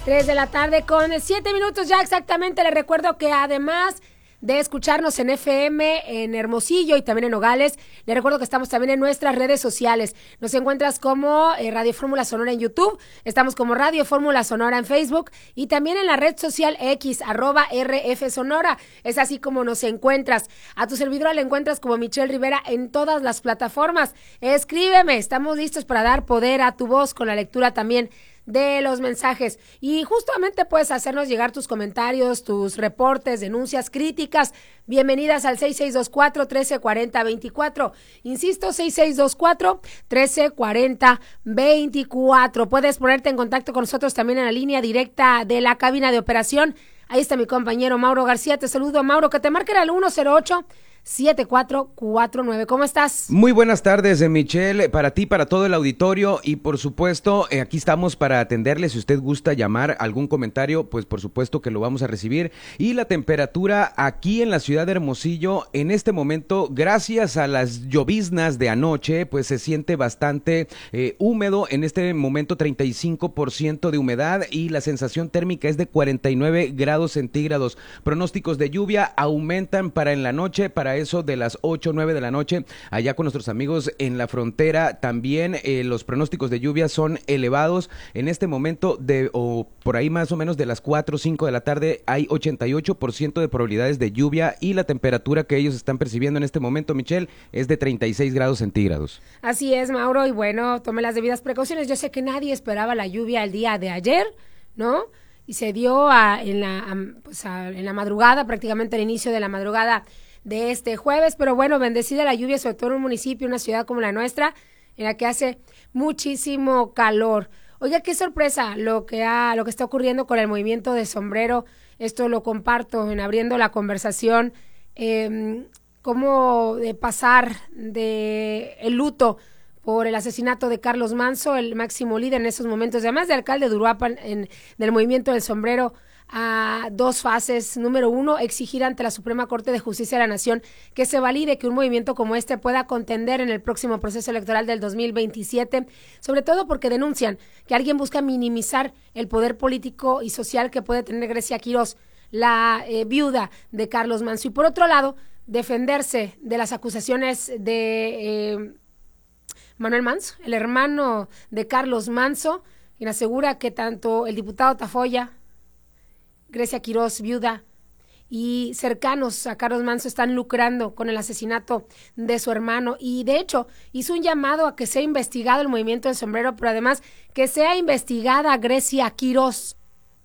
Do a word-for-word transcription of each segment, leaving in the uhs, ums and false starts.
tres de la tarde con siete minutos ya exactamente. Les recuerdo que además de escucharnos en F M, en Hermosillo y también en Nogales, les recuerdo que estamos también en nuestras redes sociales. Nos encuentras como eh, Radio Fórmula Sonora en YouTube, estamos como Radio Fórmula Sonora en Facebook y también en la red social X, arroba R F Sonora. Es así como nos encuentras. A tu servidora la encuentras como Michelle Rivera en todas las plataformas. Escríbeme, estamos listos para dar poder a tu voz con la lectura también de los mensajes, y justamente puedes hacernos llegar tus comentarios, tus reportes, denuncias, críticas. Bienvenidas al seis seis dos cuatro, uno tres cuatro cero veinticuatro. Insisto, seis seis dos cuatro, uno tres cuatro cero veinticuatro. Puedes ponerte en contacto con nosotros también en la línea directa de la cabina de operación. Ahí está mi compañero Mauro García. Te saludo, Mauro, que te marquen al uno cero ocho, siete cuatro cuatro nueve. ¿Cómo estás? Muy buenas tardes, Michelle, para ti, para todo el auditorio, y por supuesto, eh, aquí estamos para atenderle. Si usted gusta llamar, algún comentario, pues por supuesto que lo vamos a recibir. Y la temperatura aquí en la ciudad de Hermosillo, en este momento, gracias a las lloviznas de anoche, pues se siente bastante eh, húmedo. En este momento, treinta y cinco por ciento de humedad y la sensación térmica es de cuarenta y nueve grados centígrados. Pronósticos de lluvia aumentan para en la noche, para eso de las ocho o nueve de la noche, allá con nuestros amigos en la frontera. También eh, los pronósticos de lluvia son elevados. En este momento, de o por ahí más o menos de las cuatro o cinco de la tarde, hay ochenta y ocho por ciento de probabilidades de lluvia, y la temperatura que ellos están percibiendo en este momento, Michelle, es de treinta y seis grados centígrados. Así es, Mauro, y bueno, tome las debidas precauciones. Yo sé que nadie esperaba la lluvia el día de ayer, ¿no? Y se dio a, en, la, a, pues a, en la madrugada, prácticamente al inicio de la madrugada de este jueves, pero bueno, bendecida la lluvia, sobre todo en un municipio, una ciudad como la nuestra, en la que hace muchísimo calor. Oiga, qué sorpresa lo que ha, lo que está ocurriendo con el movimiento de sombrero. Esto lo comparto en abriendo la conversación, eh, cómo de pasar de el luto por el asesinato de Carlos Manzo, el máximo líder en esos momentos, además de alcalde de Uruapan, en, del movimiento del sombrero, a dos fases. Número uno, exigir ante la Suprema Corte de Justicia de la Nación que se valide que un movimiento como este pueda contender en el próximo proceso electoral del dos mil veintisiete, sobre todo porque denuncian que alguien busca minimizar el poder político y social que puede tener Grecia Quirós, la eh, viuda de Carlos Manzo, y por otro lado, defenderse de las acusaciones de eh, Manuel Manzo, el hermano de Carlos Manzo, quien asegura que tanto el diputado Tafoya, Grecia Quirós, viuda, y cercanos a Carlos Manzo están lucrando con el asesinato de su hermano, y de hecho hizo un llamado a que sea investigado el movimiento del sombrero, pero además que sea investigada Grecia Quirós,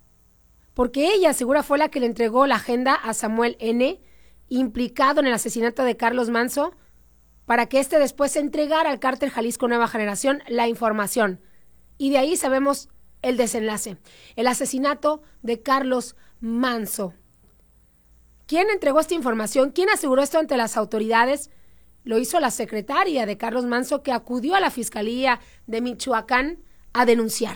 porque ella asegura fue la que le entregó la agenda a Samuel N., implicado en el asesinato de Carlos Manzo, para que éste después entregara al cártel Jalisco Nueva Generación la información, y de ahí sabemos el desenlace, el asesinato de Carlos Manzo. ¿Quién entregó esta información? ¿Quién aseguró esto ante las autoridades? Lo hizo la secretaria de Carlos Manzo, que acudió a la Fiscalía de Michoacán a denunciar.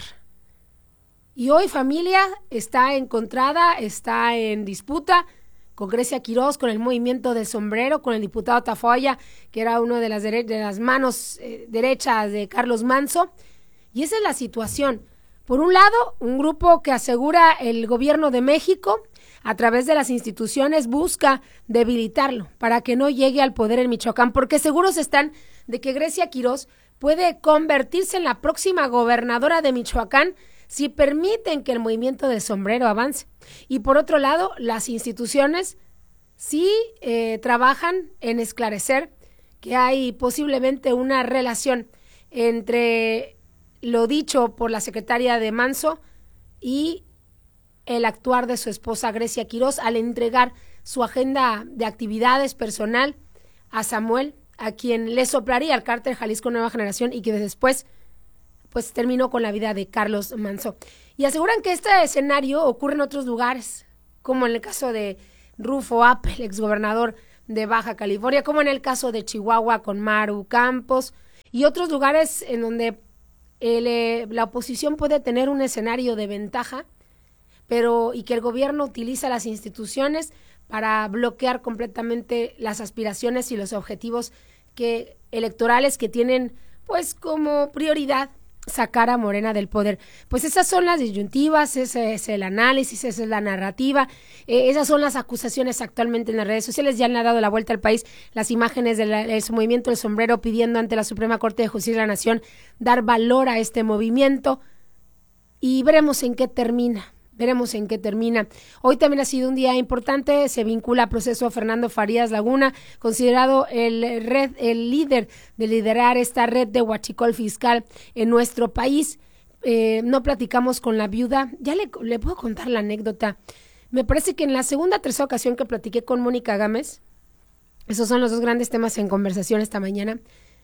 Y hoy familia está encontrada, está en disputa con Grecia Quirós, con el movimiento del sombrero, con el diputado Tafoya, que era uno de las, dere- de las manos eh, derechas de Carlos Manzo. Y esa es la situación. Por un lado, un grupo que asegura el gobierno de México, a través de las instituciones, busca debilitarlo para que no llegue al poder en Michoacán, porque seguros están de que Grecia Quirós puede convertirse en la próxima gobernadora de Michoacán si permiten que el movimiento del sombrero avance. Y por otro lado, las instituciones sí eh, trabajan en esclarecer que hay posiblemente una relación entre lo dicho por la secretaria de Manzo y el actuar de su esposa Grecia Quirós al entregar su agenda de actividades personal a Samuel, a quien le soplaría el cártel Jalisco Nueva Generación, y que después pues terminó con la vida de Carlos Manzo. Y aseguran que este escenario ocurre en otros lugares, como en el caso de Rufo Apple, exgobernador de Baja California, como en el caso de Chihuahua con Maru Campos, y otros lugares en donde El, eh, la oposición puede tener un escenario de ventaja, pero y que el gobierno utiliza las instituciones para bloquear completamente las aspiraciones y los objetivos que electorales que tienen pues como prioridad sacar a Morena del poder. Pues esas son las disyuntivas, ese es el análisis, esa es la narrativa, eh, esas son las acusaciones actualmente en las redes sociales. Ya le ha dado la vuelta al país las imágenes del de movimiento del sombrero pidiendo ante la Suprema Corte de Justicia de la Nación dar valor a este movimiento y veremos en qué termina. Veremos en qué termina. Hoy también ha sido un día importante, se vincula a proceso Fernando Farías Laguna, considerado el red, el líder de liderar esta red de huachicol fiscal en nuestro país. Eh, no platicamos con la viuda, ya le, le puedo contar la anécdota. Me parece que en la segunda o tercera ocasión que platiqué con Mónica Gámez, esos son los dos grandes temas en conversación esta mañana,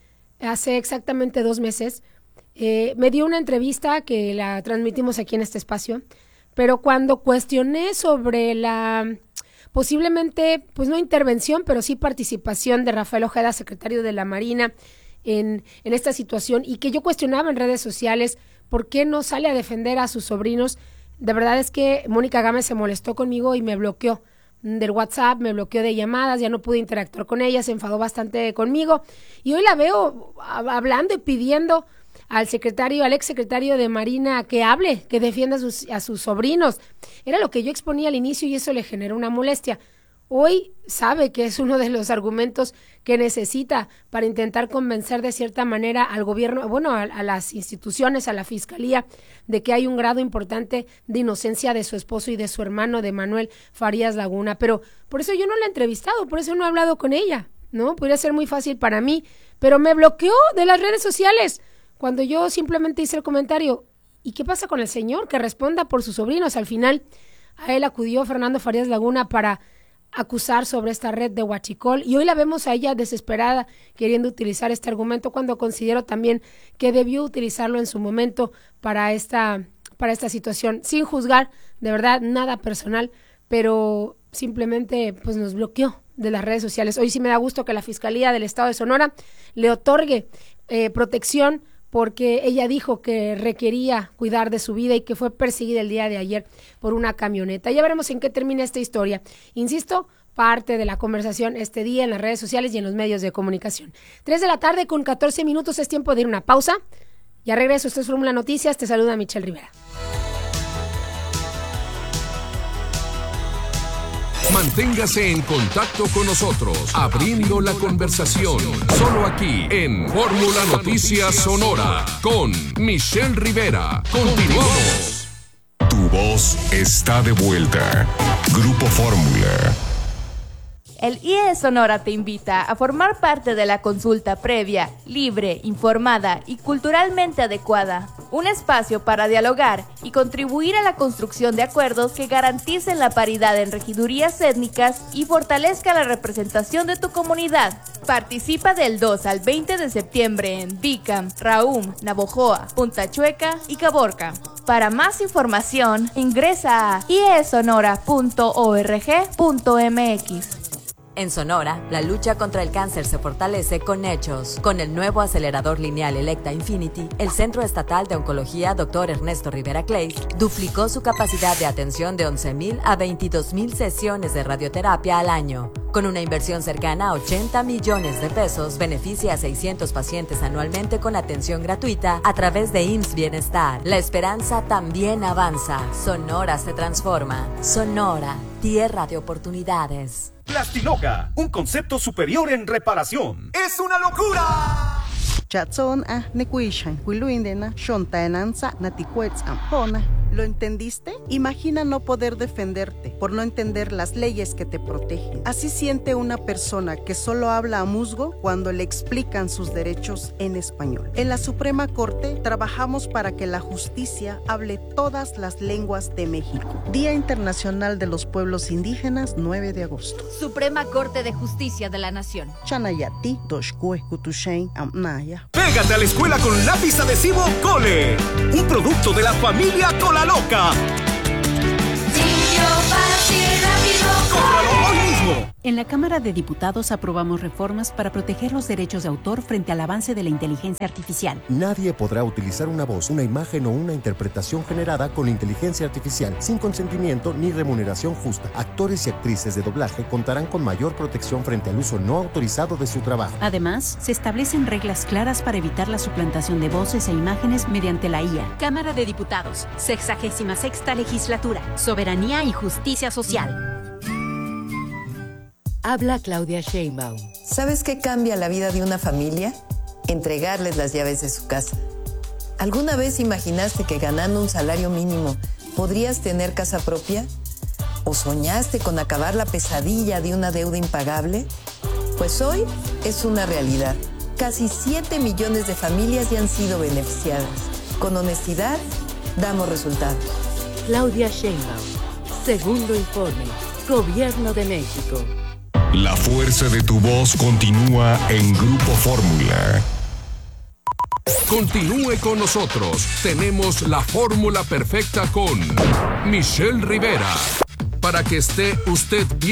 hace exactamente dos meses, eh, me dio una entrevista que la transmitimos aquí en este espacio. Pero cuando cuestioné sobre la posiblemente, pues no intervención, pero sí participación de Rafael Ojeda, secretario de la Marina, en, en esta situación, y que yo cuestionaba en redes sociales por qué no sale a defender a sus sobrinos, de verdad es que Mónica Gámez se molestó conmigo y me bloqueó del WhatsApp, me bloqueó de llamadas, ya no pude interactuar con ella, se enfadó bastante conmigo, y hoy la veo hablando y pidiendo al secretario, al ex secretario de Marina que hable, que defienda a sus, a sus sobrinos. Era lo que yo exponía al inicio y eso le generó una molestia. Hoy sabe que es uno de los argumentos que necesita para intentar convencer de cierta manera al gobierno, bueno, a, a las instituciones, a la fiscalía, de que hay un grado importante de inocencia de su esposo y de su hermano, de Manuel Farías Laguna. Pero por eso yo no la he entrevistado, por eso no he hablado con ella, ¿no? Podría ser muy fácil para mí, pero me bloqueó de las redes sociales. Cuando yo simplemente hice el comentario, ¿y qué pasa con el señor? Que responda por sus sobrinos. Al final, a él acudió Fernando Farías Laguna para acusar sobre esta red de huachicol, y hoy la vemos a ella desesperada queriendo utilizar este argumento, cuando considero también que debió utilizarlo en su momento para esta, para esta situación, sin juzgar, de verdad, nada personal, pero simplemente pues nos bloqueó de las redes sociales. Hoy sí me da gusto que la Fiscalía del Estado de Sonora le otorgue eh, protección, porque ella dijo que requería cuidar de su vida y que fue perseguida el día de ayer por una camioneta. Ya veremos en qué termina esta historia. Insisto, parte de la conversación este día en las redes sociales y en los medios de comunicación. Tres de la tarde con catorce minutos, es tiempo de ir a una pausa. Ya regreso, esto es Fórmula Noticias, te saluda Michelle Rivera. Manténgase en contacto con nosotros, abriendo la conversación, solo aquí en Fórmula Noticias Sonora, con Michelle Rivera. Continuamos. Tu voz está de vuelta. Grupo Fórmula. El I E Sonora te invita a formar parte de la consulta previa, libre, informada y culturalmente adecuada. Un espacio para dialogar y contribuir a la construcción de acuerdos que garanticen la paridad en regidurías étnicas y fortalezca la representación de tu comunidad. Participa del dos al veinte de septiembre en Bicam, Raum, Navojoa, Punta Chueca y Caborca. Para más información, ingresa a i e sonora punto org punto m x. En Sonora, la lucha contra el cáncer se fortalece con hechos. Con el nuevo acelerador lineal Electa Infinity, el Centro Estatal de Oncología doctor Ernesto Rivera Clay duplicó su capacidad de atención de once mil a veintidós mil sesiones de radioterapia al año. Con una inversión cercana a ochenta millones de pesos, beneficia a seiscientos pacientes anualmente con atención gratuita a través de I M S S Bienestar. La esperanza también avanza. Sonora se transforma. Sonora, tierra de oportunidades. Plastinoca, un concepto superior en reparación. ¡Es una locura! Chatson a nekuishan, huiluindena, shontaenanza, naticuetzam, ¿Lo entendiste? Imagina no poder defenderte por no entender las leyes que te protegen. Así siente una persona que solo habla a musgo cuando le explican sus derechos en español. En la Suprema Corte trabajamos para que la justicia hable todas las lenguas de México. Día Internacional de los Pueblos Indígenas, nueve de agosto. Suprema Corte de Justicia de la Nación. Chanayati, Doshkue, Kutushain, Amnaya. Pégate a la escuela con lápiz adhesivo Cole, un producto de la familia Cola Loca. Limpio, fácil, rápido, ¡cómpralo hoy mismo! próximo. En la Cámara de Diputados aprobamos reformas para proteger los derechos de autor frente al avance de la inteligencia artificial. Nadie podrá utilizar una voz, una imagen o una interpretación generada con inteligencia artificial sin consentimiento ni remuneración justa. Actores y actrices de doblaje contarán con mayor protección frente al uso no autorizado de su trabajo. Además, se establecen reglas claras para evitar la suplantación de voces e imágenes mediante la I A. Cámara de Diputados, sexagésima sexta legislatura, soberanía y justicia social. Habla Claudia Sheinbaum. ¿Sabes qué cambia la vida de una familia? Entregarles las llaves de su casa. ¿Alguna vez imaginaste que ganando un salario mínimo podrías tener casa propia? ¿O soñaste con acabar la pesadilla de una deuda impagable? Pues hoy es una realidad. Casi siete millones de familias ya han sido beneficiadas. Con honestidad, damos resultados. Claudia Sheinbaum. Segundo informe. Gobierno de México. La fuerza de tu voz continúa en Grupo Fórmula. Continúe con nosotros. Tenemos la fórmula perfecta con Michelle Rivera. Para que esté usted bien